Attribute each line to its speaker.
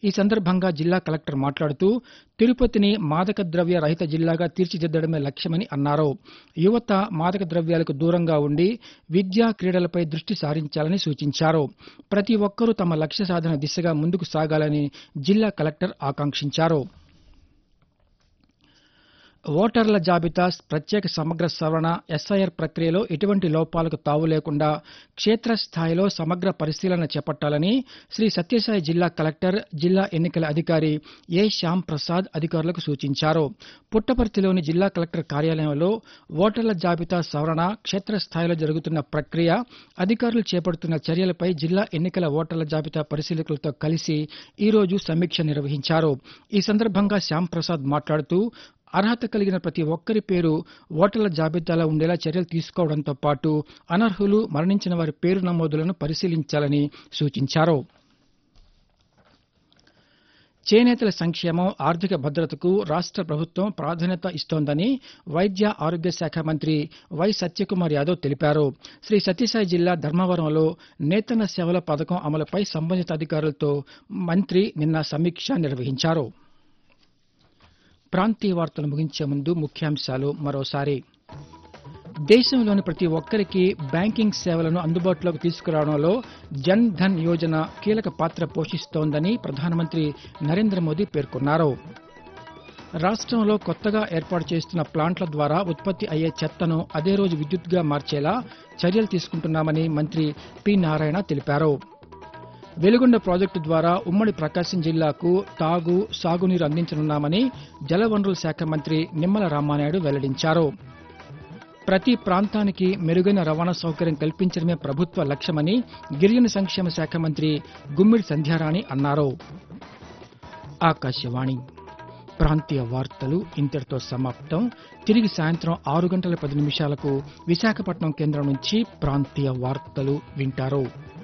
Speaker 1: ఈ సందర్భంగా జిల్లా కలెక్టర్ మాట్లాడుతూ తిరుపతిని మాదక ద్రవ్య రహిత జిల్లాగా తీర్చిదిద్దడమే లక్ష్యమని అన్నారు. యువత మాదక ద్రవ్యాలకు దూరంగా ఉండి విద్య, క్రీడలపై దృష్టి సారించాలని సూచించారు. ప్రతి ఒక్కరూ తమ లక్ష్య సాధన దిశగా ముందుకు సాగాలని జిల్లా కలెక్టర్ ఆకాంక్షించారు. ఓటర్ల జాబితా ప్రత్యేక సమగ్ర సవరణ ఎస్ఐఆర్ ప్రక్రియలో ఎటువంటి లోపాలకు తావు లేకుండా క్షేత్రస్థాయిలో సమగ్ర పరిశీలన చేపట్టాలని శ్రీ సత్యసాయి జిల్లా కలెక్టర్, జిల్లా ఎన్నికల అధికారి ఏ శ్యామ్ ప్రసాద్ అధికారులకు సూచించారు. పుట్టపర్తిలోని జిల్లా కలెక్టర్ కార్యాలయంలో ఓటర్ల జాబితా సవరణ క్షేత్రస్థాయిలో జరుగుతున్న ప్రక్రియ, అధికారులు చేపడుతున్న చర్యలపై జిల్లా ఎన్నికల ఓటర్ల జాబితా పరిశీలకులతో కలిసి ఈ రోజు సమీక్ష నిర్వహించారు. ఈ సందర్భంగా శ్యామ్ ప్రసాద్ మాట్లాడుతూ అర్హత కలిగిన ప్రతి ఒక్కరి పేరు ఓటర్ల జాబితాలో ఉండేలా చర్యలు తీసుకోవడంతో పాటు అనర్హులు, మరణించిన వారి పేరు నమోదులను పరిశీలించాలని సూచించారు. చేనేతల సంక్షేమం, ఆర్థిక భద్రతకు రాష్ట్ర ప్రభుత్వం ప్రాధాన్యత ఇస్తోందని వైద్య ఆరోగ్య శాఖ మంత్రి వై సత్యకుమార్ యాదవ్ తెలిపారు. శ్రీ సత్యసాయి జిల్లా ధర్మవరంలో నేతన్న సేవల పథకం అమలుపై సంబంధిత అధికారులతో మంత్రి నిన్న సమీక్ష నిర్వహించారు. ప్రాంతీయ వార్తలు ముగించే ముందు ముఖ్యాంశాలు మరోసారి. దేశంలోని ప్రతి ఒక్కరికి బ్యాంకింగ్ సేవలను అందుబాటులోకి తీసుకురావడంలో జన్ ధన్ యోజన కీలక పాత్ర పోషిస్తోందని ప్రధానమంత్రి నరేంద్ర మోదీ పేర్కొన్నారు. రాష్ట్రంలో కొత్తగా ఏర్పాటు చేస్తున్న ప్లాంట్ల ద్వారా ఉత్పత్తి అయ్యే చెత్తను అదే రోజు విద్యుత్గా మార్చేలా చర్యలు తీసుకుంటున్నామని మంత్రి పి. నారాయణ తెలిపారు. వెలుగొండ ప్రాజెక్టు ద్వారా ఉమ్మడి ప్రకాశం జిల్లాకు తాగు, సాగునీరు అందించనున్నామని జలవనరుల శాఖ మంత్రి నిమ్మల రామానాయుడు వెల్లడించారు. ప్రతి ప్రాంతానికి మెరుగైన రవాణా సౌకర్యం కల్పించడమే ప్రభుత్వ లక్ష్యమని గిరిజన సంక్షేమ శాఖ మంత్రి గుమ్మిడి సంధ్యారాణి అన్నారు. ఆకాశవాణి ప్రాంతీయ వార్తలు ఇంతటితో సమాప్తం. తిరిగి సాయంత్రం 6 గంటల 10 నిమిషాలకు విశాఖపట్నం కేంద్రం నుంచి ప్రాంతీయ వార్తలు వింటారు.